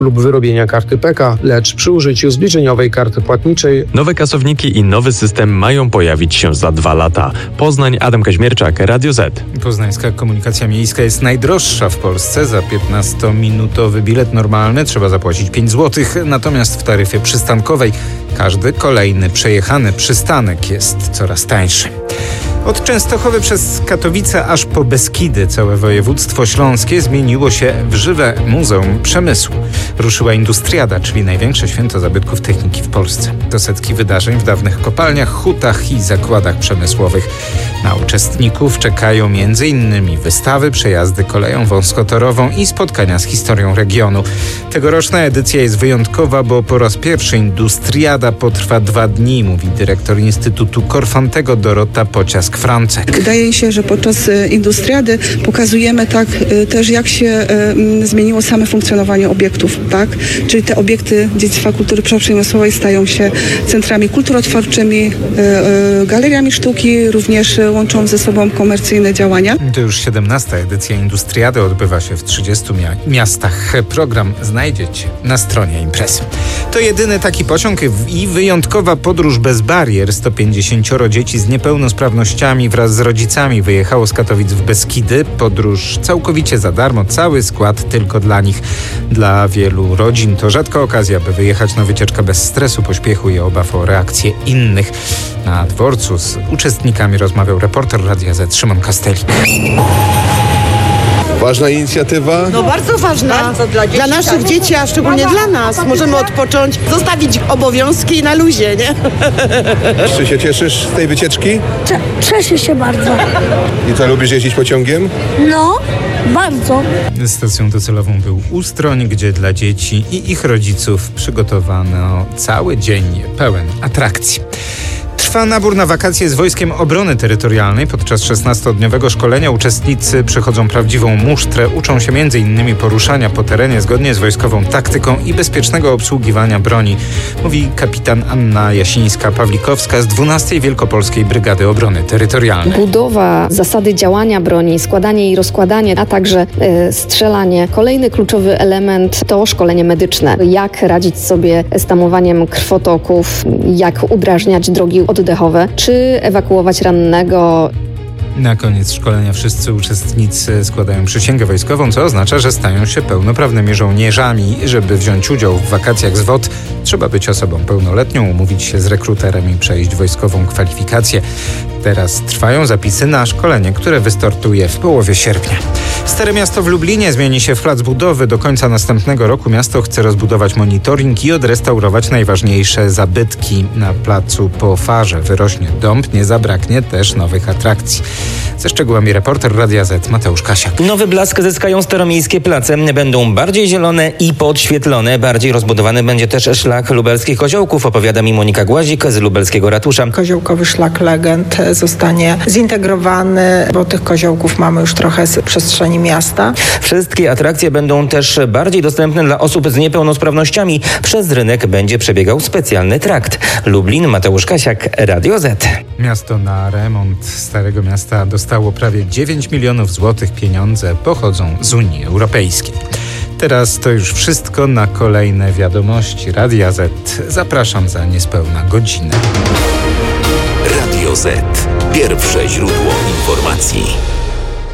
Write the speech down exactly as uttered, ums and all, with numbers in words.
lub wyrobienia karty P K, lecz przy użyciu zbliżeniowej karty płatniczej. Nowe kasowniki i nowy system mają pojawić się za dwa lata. Poznań, Adam Kaźmierczak, Radio Z. Poznańska komunikacja miejska jest najdroższa w Polsce. Za piętnastominutowy bilet normalny trzeba zapłacić pięć złotych, natomiast w taryfie przystankowej każdy kolejny przejechany przystanek jest coraz tańszy. Od Częstochowy przez Katowice aż po Beskidy całe województwo śląskie zmieniło się w żywe Muzeum Przemysłu. Ruszyła Industriada, czyli największe święto zabytków techniki w Polsce. To setki wydarzeń w dawnych kopalniach, hutach i zakładach przemysłowych. Na uczestników czekają między innymi wystawy, przejazdy koleją wąskotorową i spotkania z historią regionu. Tegoroczna edycja jest wyjątkowa, bo po raz pierwszy Industriada potrwa dwa dni, mówi dyrektor Instytutu Korfantego Dorota Pociask-Francek. Wydaje mi się, że podczas Industriady pokazujemy tak też, jak się zmieniło same funkcjonowanie obiektów, tak? Czyli te obiekty dziedzictwa kultury przemysłowej stają się centrami kulturotwórczymi, galeriami sztuki, również łączą ze sobą komercyjne działania. To już siedemnasta edycja Industriady odbywa się w trzydziestu mia- miastach. Program znajdziecie na stronie imprezy. To jedyny taki pociąg i wyjątkowa podróż bez barier. sto pięćdziesięcioro dzieci z niepełnosprawnościami wraz z rodzicami wyjechało z Katowic w Beskidy. Podróż całkowicie za darmo, cały skład tylko dla nich. Dla wielu rodzin to rzadka okazja, by wyjechać na wycieczkę bez stresu, pośpiechu i obaw o reakcje innych. Na dworcu z uczestnikami rozmawiał reporter Radia Z Szymon Kastelik. Ważna inicjatywa. No bardzo ważna. Bardzo dla, dzieci, dla naszych tak. dzieci, a szczególnie dla nas. Możemy odpocząć, zostawić obowiązki na luzie, nie? Czy się cieszysz z tej wycieczki? Cieszę się bardzo. I co, lubisz jeździć pociągiem? No, bardzo. Stacją docelową był Ustroń, gdzie dla dzieci i ich rodziców przygotowano cały dzień pełen atrakcji. Trwa nabór na wakacje z Wojskiem Obrony Terytorialnej. Podczas szesnastodniowego szkolenia uczestnicy przechodzą prawdziwą musztrę. Uczą się między innymi poruszania po terenie zgodnie z wojskową taktyką i bezpiecznego obsługiwania broni, mówi kapitan Anna Jasińska-Pawlikowska z dwunastej Wielkopolskiej Brygady Obrony Terytorialnej. Budowa zasady działania broni, składanie i rozkładanie, a także y, strzelanie. Kolejny kluczowy element to szkolenie medyczne. Jak radzić sobie z tamowaniem krwotoków, jak udrażniać drogi oddechowe, czy ewakuować rannego. Na koniec szkolenia wszyscy uczestnicy składają przysięgę wojskową, co oznacza, że stają się pełnoprawnymi żołnierzami. Żeby wziąć udział w wakacjach z W O T, trzeba być osobą pełnoletnią, umówić się z rekruterem i przejść wojskową kwalifikację. Teraz trwają zapisy na szkolenie, które wystartuje w połowie sierpnia. Stare Miasto w Lublinie zmieni się w plac budowy. Do końca następnego roku miasto chce rozbudować monitoring i odrestaurować najważniejsze zabytki. Na placu po farze wyrośnie dąb, nie zabraknie też nowych atrakcji. Ze szczegółami reporter Radia Z Mateusz Kasiak. Nowy blask zyskają staromiejskie place. Będą bardziej zielone i podświetlone. Bardziej rozbudowany będzie też szlak lubelskich koziołków, opowiada mi Monika Głazik z lubelskiego ratusza. Koziołkowy szlak legend zostanie zintegrowany, bo tych koziołków mamy już trochę z przestrzeni miasta. Wszystkie atrakcje będą też bardziej dostępne dla osób z niepełnosprawnościami. Przez rynek będzie przebiegał specjalny trakt. Lublin, Mateusz Kasiak, Radio Z. Miasto na remont Starego Miasta dostało prawie dziewięć milionów złotych. Pieniądze pochodzą z Unii Europejskiej. Teraz to już wszystko. Na kolejne wiadomości Radia Z zapraszam za niespełna godzinę. Radio Z. Pierwsze źródło informacji.